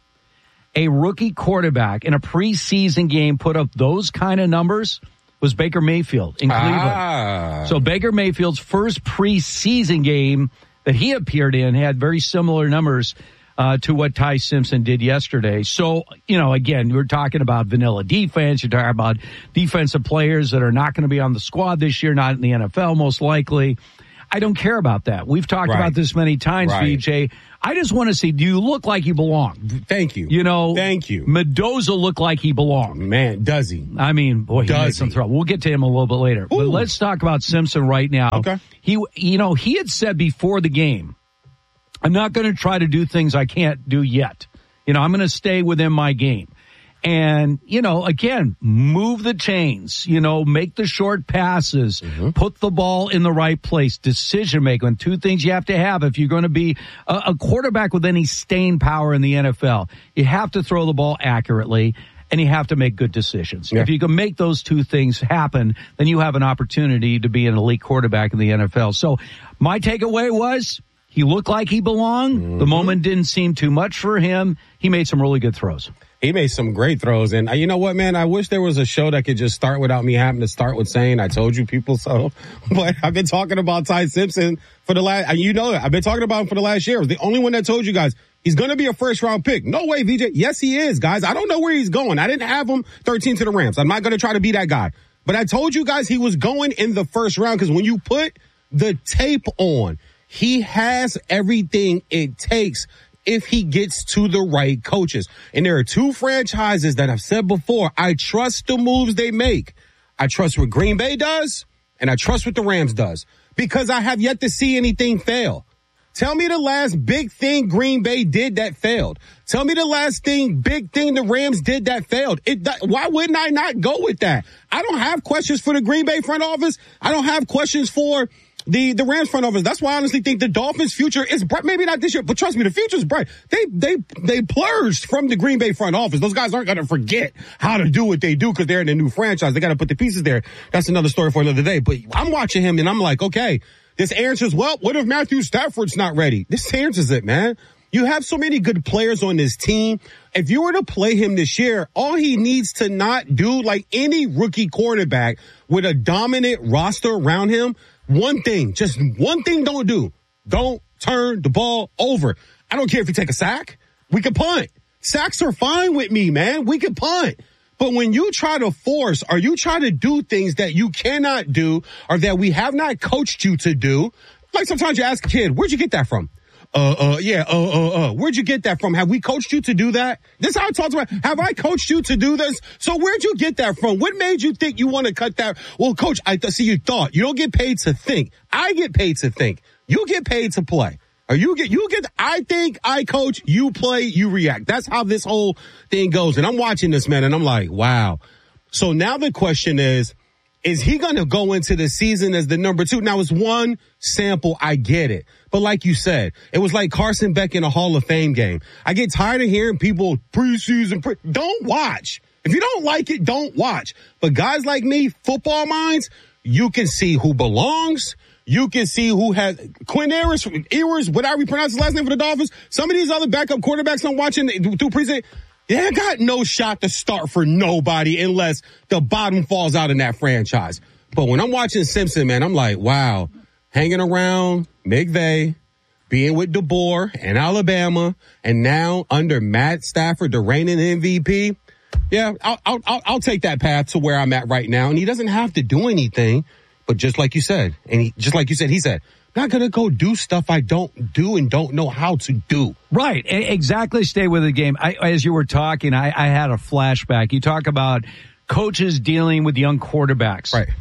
a rookie quarterback in a preseason game put up those kind of numbers was Baker Mayfield in Cleveland. Ah. So Baker Mayfield's first preseason game that he appeared in had very similar numbers uh, to what Ty Simpson did yesterday. So, you know, again, we're talking about vanilla defense. You're talking about defensive players that are not going to be on the squad this year, not in the N F L most likely. I don't care about that. We've talked Right. about this many times, Right. V J. I just want to see, do you look like you belong? Thank you. You know, Thank you. Mendoza looked like he belonged. Man, does he? I mean, boy, he Does made some he? trouble. We'll get to him a little bit later. But Ooh. let's talk about Simpson right now. Okay. He, you know, he had said before the game, I'm not going to try to do things I can't do yet. You know, I'm going to stay within my game. And, you know, again, move the chains, you know, make the short passes, mm-hmm. put the ball in the right place, decision making. Two things you have to have if you're going to be a, a quarterback with any staying power in the N F L. You have to throw the ball accurately, and you have to make good decisions. Yeah. If you can make those two things happen, then you have an opportunity to be an elite quarterback in the N F L. So my takeaway was he looked like he belonged. Mm-hmm. The moment didn't seem too much for him. He made some really good throws. He made some great throws. And uh, you know what, man? I wish there was a show that could just start without me having to start with saying, I told you people so. But I've been talking about Ty Simpson for the last, you know it. I've been talking about him for the last year. I was the only one that told you guys he's going to be a first round pick. No way, V J. Yes, he is, guys. I don't know where he's going. I didn't have him thirteen to the Rams. I'm not going to try to be that guy. But I told you guys he was going in the first round because when you put the tape on, he has everything it takes if he gets to the right coaches. And there are two franchises that I've said before, I trust the moves they make. I trust what Green Bay does, and I trust what the Rams does, because I have yet to see anything fail. Tell me the last big thing Green Bay did that failed. Tell me the last thing, big thing the Rams did that failed. It, why wouldn't I not go with that? I don't have questions for the Green Bay front office. I don't have questions for The the Rams front office. That's why I honestly think the Dolphins' future is bright. Maybe not this year, but trust me, the future is bright. They they they plurged from the Green Bay front office. Those guys aren't going to forget how to do what they do because they're in a new franchise. They got to put the pieces there. That's another story for another day. But I'm watching him and I'm like, okay, this answers, well, what if Matthew Stafford's not ready? This answers it, man. You have so many good players on this team. If you were to play him this year, all he needs to not do, like any rookie quarterback with a dominant roster around him, one thing, just one thing don't do. Don't turn the ball over. I don't care if you take a sack. We can punt. Sacks are fine with me, man. We can punt. But when you try to force or you try to do things that you cannot do or that we have not coached you to do, like sometimes you ask a kid, where'd you get that from? Uh, uh, yeah, uh, uh, uh, where'd you get that from? Have we coached you to do that? This is how I talked about, have I coached you to do this? So where'd you get that from? What made you think you want to cut that? Well, coach, I th- see you thought. You don't get paid to think. I get paid to think. You get paid to play. Or you get, you get, I think, I coach, you play, you react. That's how this whole thing goes. And I'm watching this, man, and I'm like, wow. So now the question is, is he going to go into the season as the number two? Now, it's one sample. I get it. But like you said, it was like Carson Beck in a Hall of Fame game. I get tired of hearing people preseason. Pre- don't watch. If you don't like it, don't watch. But guys like me, football minds, you can see who belongs. You can see who has Quinn Ewers, Ewers, whatever you pronounce his last name for the Dolphins. Some of these other backup quarterbacks I'm watching through preseason, they got no shot to start for nobody unless the bottom falls out in that franchise. But when I'm watching Simpson, man, I'm like, wow, hanging around McVay, being with DeBoer and Alabama, and now under Matt Stafford, the reigning M V P. Yeah, I'll, I'll, I'll take that path to where I'm at right now. And he doesn't have to do anything, but just like you said, and he, just like you said, he said, I'm not going to go do stuff I don't do and don't know how to do. Right. Exactly. Stay with the game. I, as you were talking, I, I had a flashback. You talk about coaches dealing with young quarterbacks. Right.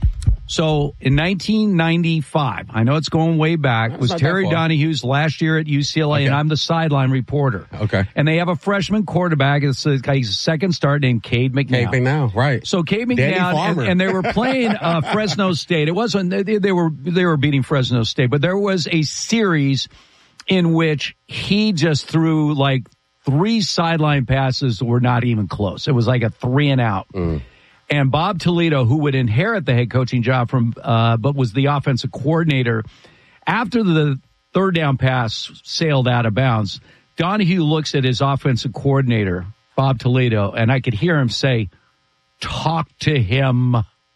So in nineteen ninety-five, I know it's going way back, That's was Terry Donahue's last year at U C L A, okay. And I'm the sideline reporter. Okay. And they have a freshman quarterback. It's a, he's a second start named Cade McNown. Cade McNown, right. So Cade McNown, and, and they were playing uh, Fresno State. It wasn't, they, they were, they were beating Fresno State, but there was a series in which he just threw like three sideline passes that were not even close. It was like a three and out. Mm. And Bob Toledo, who would inherit the head coaching job from, uh, but was the offensive coordinator, after the third down pass sailed out of bounds, Donahue looks at his offensive coordinator, Bob Toledo, and I could hear him say, talk to him.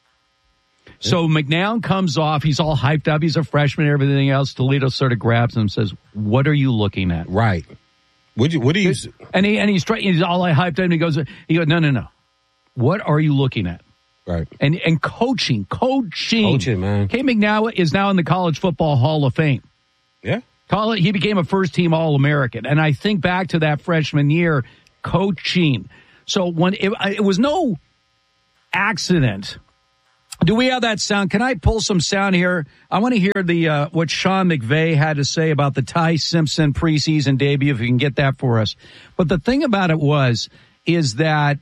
So McNown comes off. He's all hyped up. He's a freshman and everything else. Toledo sort of grabs him and says, what are you looking at? Right. What do you, what do you, and he, and he's, he's all hyped up and he goes, he goes, no, no, no. What are you looking at? Right. And, and coaching, coaching. Coaching, man. Cade McNown is now in the College Football Hall of Fame. Yeah. College, he became a first team All-American. And I think back to that freshman year, coaching. So when it, it was no accident. Do we have that sound? Can I pull some sound here? I want to hear the uh, what Sean McVay had to say about the Ty Simpson preseason debut, if you can get that for us. But the thing about it was, is that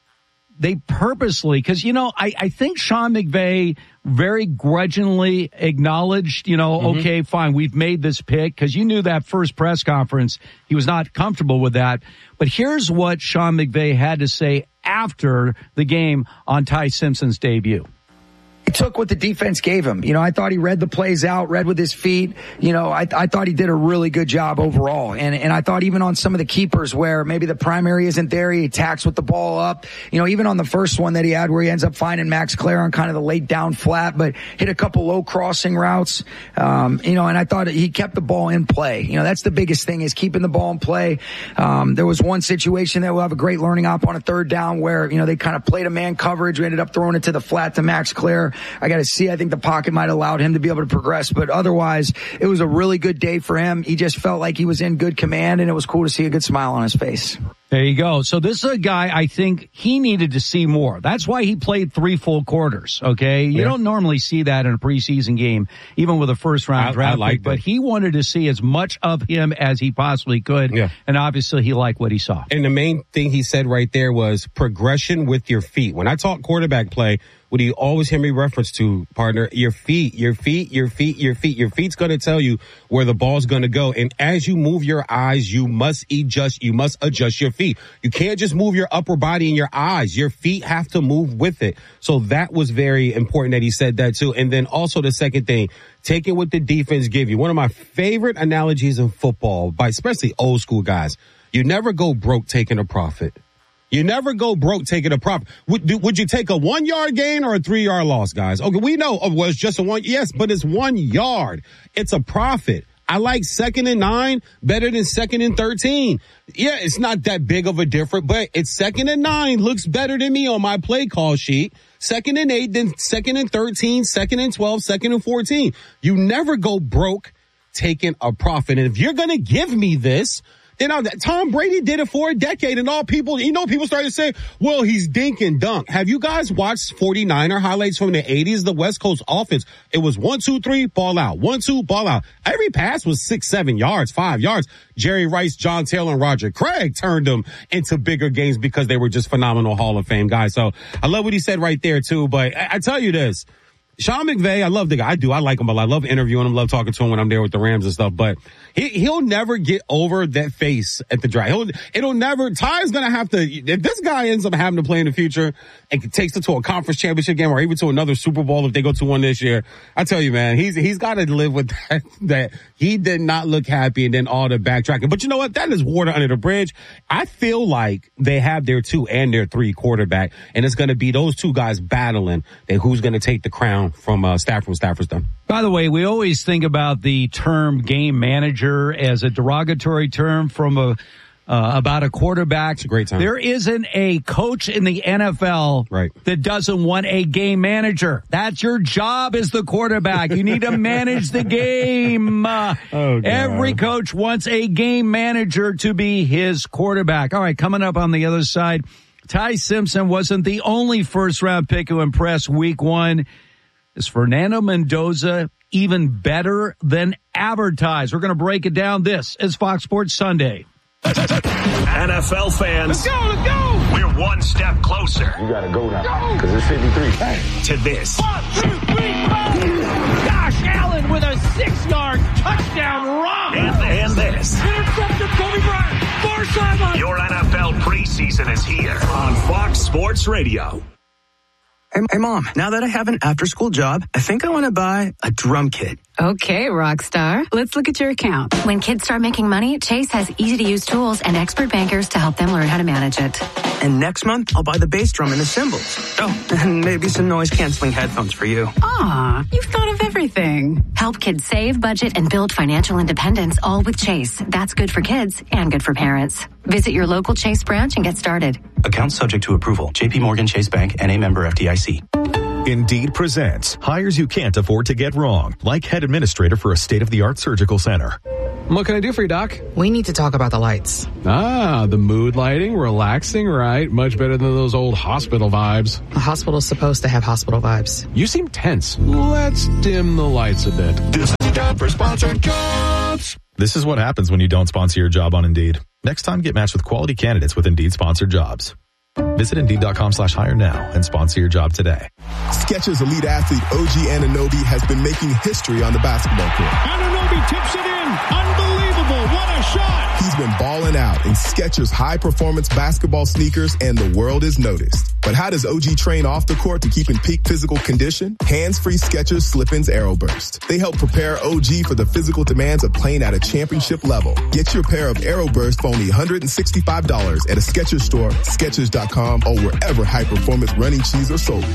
they purposely, because, you know, I, I think Sean McVay very grudgingly acknowledged, you know, mm-hmm. okay, fine, we've made this pick, because you knew that first press conference, he was not comfortable with that. But here's what Sean McVay had to say after the game on Ty Simpson's debut. He took what the defense gave him. You know, I thought he read the plays out, read with his feet. You know, I, I thought he did a really good job overall. And, and I thought even on some of the keepers where maybe the primary isn't there, he attacks with the ball up. You know, even on the first one that he had where he ends up finding Max Clare on kind of the late down flat, but hit a couple low crossing routes. Um, you know, and I thought he kept the ball in play. You know, that's the biggest thing is keeping the ball in play. Um, there was one situation that we'll have a great learning op on a third down where, you know, they kind of played a man coverage. We ended up throwing it to the flat to Max Clare. I got to see. I think the pocket might have allowed him to be able to progress, but otherwise, it was a really good day for him. He just felt like he was in good command, and it was cool to see a good smile on his face. There you go. So this is a guy I think he needed to see more. That's why he played three full quarters, okay? You yeah. don't normally see that in a preseason game, even with a first-round draft pick, but he wanted to see as much of him as he possibly could, yeah. and obviously he liked what he saw. And the main thing he said right there was progression with your feet. When I talk quarterback play, what do you always hear me reference to, partner? Your feet, your feet, your feet, your feet. Your feet's going to tell you where the ball's going to go. And as you move your eyes, you must adjust, you must adjust your feet. You can't just move your upper body and your eyes. Your feet have to move with it. So that was very important that he said that too. And then also the second thing, take it what the defense give you. One of my favorite analogies in football, by especially old school guys, you never go broke taking a profit. You never go broke taking a profit. Would, do, would you take a one yard gain or a three yard loss, guys? Okay, we know it was just a one. Yes, but it's one yard. It's a profit. I like second and nine better than second and thirteen. Yeah, it's not that big of a difference, but it's second and nine looks better than me on my play call sheet. Second and eight, then second and thirteen, second and twelve, second and fourteen. You never go broke taking a profit. And if you're going to give me this, then uh, Tom Brady did it for a decade, and all people, you know, people started saying, well, he's dink and dunk. Have you guys watched forty-niner highlights from the eighties? The West Coast offense, it was one, two, three, ball out. One, two, ball out. Every pass was six, seven yards, five yards. Jerry Rice, John Taylor, and Roger Craig turned them into bigger games because they were just phenomenal Hall of Fame guys. So I love what he said right there, too. But I, I tell you this. Sean McVay, I love the guy. I do. I like him a lot. I love interviewing him, love talking to him when I'm there with the Rams and stuff. But he, he'll never get over that face at the draft. He'll, it'll never, Ty's going to have to, if this guy ends up having to play in the future and takes it to a conference championship game or even to another Super Bowl if they go to one this year, I tell you, man, he's, he's got to live with that, that he did not look happy and then all the backtracking. But you know what? That is water under the bridge. I feel like they have their two and their three quarterback, and it's going to be those two guys battling and who's going to take the crown from uh, Stafford when Stafford's done. By the way, we always think about the term game manager as a derogatory term from a uh, about a quarterback. It's a great time. There isn't a coach in the N F L right. that doesn't want a game manager. That's your job as the quarterback. You need to manage the game. Uh, oh, every coach wants a game manager to be his quarterback. All right, coming up on the other side, Ty Simpson wasn't the only first-round pick who impressed week one. Is Fernando Mendoza even better than advertised? We're going to break it down. This is Fox Sports Sunday. N F L fans, let's go, let's go. We're one step closer. You got to go now because it's fifty-three. To this. One, two, three, four. Josh Allen with a six-yard touchdown run. And, and this. Intercepted Kobe Bryant. Far sideline. Your N F L preseason is here on Fox Sports Radio. Hey, hey, Mom, now that I have an after-school job, I think I want to buy a drum kit. Okay, rock star. Let's look at your account. When kids start making money, Chase has easy-to-use tools and expert bankers to help them learn how to manage it. And next month, I'll buy the bass drum and the cymbals. Oh, and maybe some noise-canceling headphones for you. Aw, you've thought of everything. Help kids save, budget, and build financial independence, all with Chase. That's good for kids and good for parents. Visit your local Chase branch and get started. Account subject to approval. J P Morgan Chase Bank, N A member F D I C. Indeed presents hires you can't afford to get wrong, like head administrator for a state-of-the-art surgical center. What can I do for you, Doc? We need to talk about the lights. Ah, the mood lighting, relaxing, right? Much better than those old hospital vibes. A hospital's supposed to have hospital vibes. You seem tense. Let's dim the lights a bit. This is time for sponsored jobs. This is what happens when you don't sponsor your job on Indeed. Next time, get matched with quality candidates with Indeed sponsored jobs. Visit Indeed.com slash hire now and sponsor your job today. Skechers elite athlete O G Anunoby has been making history on the basketball court. Anunoby tips it in. Unbelievable. What a shot. He's been balling out in Skechers high-performance basketball sneakers, and the world is noticed. But how does O G train off the court to keep in peak physical condition? Hands-free Skechers Slip-ins Aeroburst. They help prepare O G for the physical demands of playing at a championship level. Get your pair of Aeroburst for only one hundred sixty-five dollars at a Skechers store, Skechers dot com, or wherever high-performance running shoes are sold.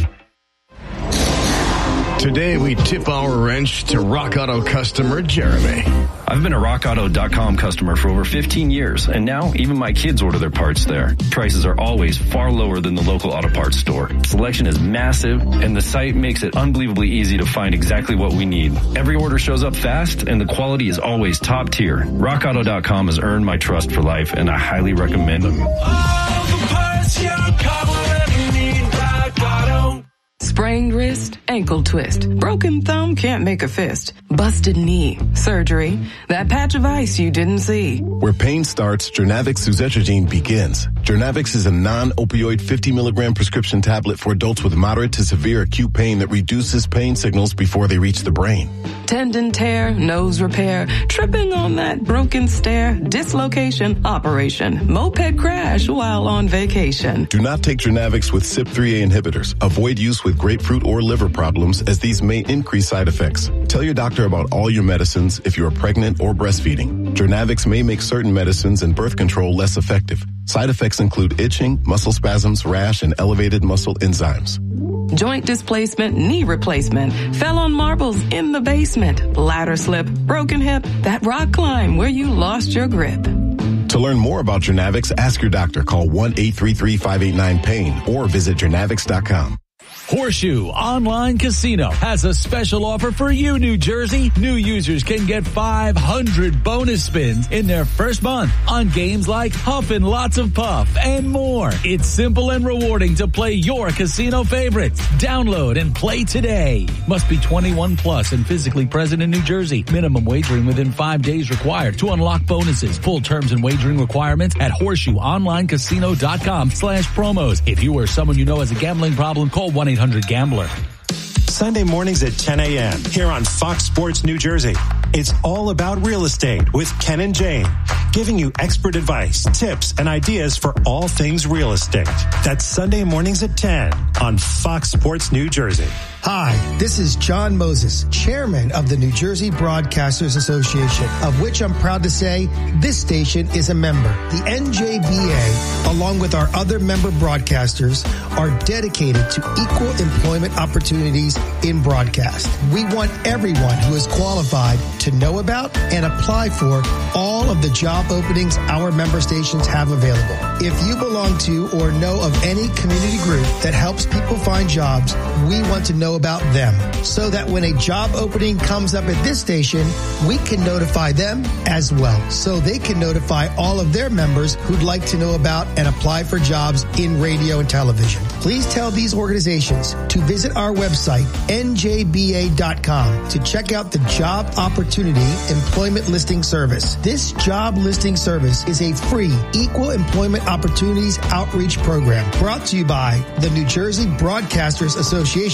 Today, we tip our wrench to Rock Auto customer Jeremy. I've been a rock auto dot com customer for over fifteen years, and now even my kids order their parts there. Prices are always far lower than the local auto parts store. Selection is massive, and the site makes it unbelievably easy to find exactly what we need. Every order shows up fast, and the quality is always top tier. rock auto dot com has earned my trust for life, and I highly recommend them. All the parts your car will ever need, Rock Auto. Sprained wrist, ankle twist, broken thumb, can't make a fist, busted knee, surgery, that patch of ice you didn't see. Where pain starts, Jernavix suzetrigine begins. Jernavix is a non-opioid fifty milligram prescription tablet for adults with moderate to severe acute pain that reduces pain signals before they reach the brain. Tendon tear, nose repair, tripping on that broken stair, dislocation, operation, moped crash while on vacation. Do not take Jernavix with C Y P three A inhibitors. Avoid use with grapefruit or liver problems, as these may increase side effects. Tell your doctor about all your medicines if you are pregnant or breastfeeding. Jernavix may make certain medicines and birth control less effective. Side effects include itching, muscle spasms, rash, and elevated muscle enzymes. Joint displacement, knee replacement, fell on marbles in the basement, ladder slip, broken hip, that rock climb where you lost your grip. To learn more about Jernavix, ask your doctor. Call one eight three three, five eight nine, pain or visit Jernavix dot com. Horseshoe Online Casino has a special offer for you, New Jersey. New users can get five hundred bonus spins in their first month on games like Huff and Lots of Puff and more. It's simple and rewarding to play your casino favorites. Download and play today. Must be twenty-one plus and physically present in New Jersey. Minimum wagering within five days required to unlock bonuses. Full terms and wagering requirements at horseshoe online casino dot com slash promos. If you or someone you know has a gambling problem, call one eight hundred gambler. Sunday mornings at ten a.m. here on Fox Sports New Jersey. It's all about real estate with Ken and Jane, giving you expert advice, tips, and ideas for all things real estate. That's Sunday mornings at ten on Fox Sports New Jersey. Hi, this is John Moses, chairman of the New Jersey Broadcasters Association, of which I'm proud to say this station is a member. The N J B A, along with our other member broadcasters, are dedicated to equal employment opportunities in broadcast. We want everyone who is qualified to know about and apply for all of the job openings our member stations have available. If you belong to or know of any community group that helps people find jobs, we want to know about them so that when a job opening comes up at this station, we can notify them as well so they can notify all of their members who'd like to know about and apply for jobs in radio and television. Please tell these organizations to visit our website, N J B A dot com, to check out the Job Opportunity Employment Listing Service. This job listing service is a free equal employment opportunities outreach program brought to you by the New Jersey Broadcasters Association and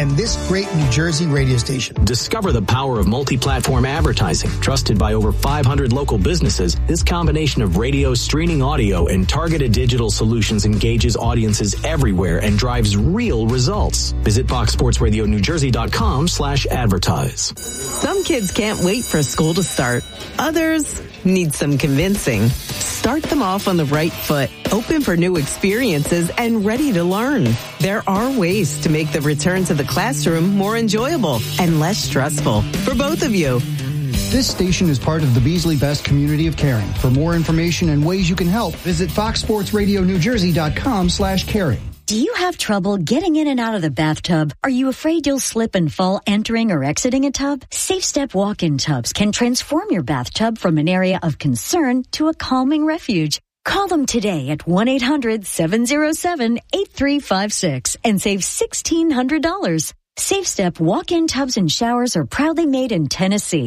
and this great New Jersey radio station. Discover the power of multi-platform advertising. Trusted by over five hundred local businesses, this combination of radio, streaming audio, and targeted digital solutions engages audiences everywhere and drives real results. Visit fox sports radio new jersey dot com slash advertise. Some kids can't wait for school to start. Others need some convincing. Start them off on the right foot, open for new experiences, and ready to learn. There are ways to make the return to the classroom more enjoyable and less stressful for both of you. This station is part of the Beasley Best community of caring. For more information and ways you can help, visit fox sports radio new jersey dot com slash caring. Do you have trouble getting in and out of the bathtub? Are you afraid you'll slip and fall entering or exiting a tub? Safe Step walk-in tubs can transform your bathtub from an area of concern to a calming refuge. Call them today at one eight hundred seven oh seven eight three five six and save sixteen hundred dollars. Safe Step walk-in tubs and showers are proudly made in Tennessee.